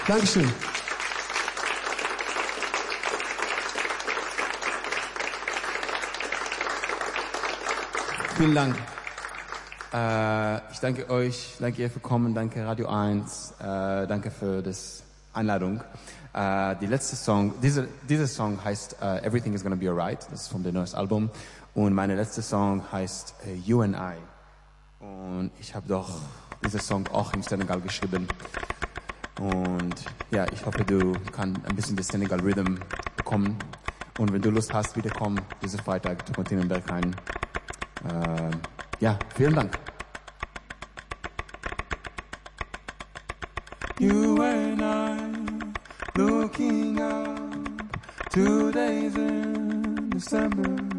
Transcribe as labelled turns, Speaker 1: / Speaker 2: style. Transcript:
Speaker 1: Dankeschön. Vielen Dank. Ich danke euch, danke ihr für kommen, danke Radio 1, danke für das Einladung. Die letzte Song, dieser Song heißt Everything is Gonna Be Alright, das ist von dem neuen Album. Und meine letzte Song heißt You and I. Und ich habe doch diesen Song auch im Senegal geschrieben. Und ja, ich hoffe, du kannst ein bisschen das Senegal Rhythm bekommen. Und wenn du Lust hast, wiederkommen, diesen Freitag zu Kontinent Berghain. Ja, vielen Dank. You and I looking up 2 days in December.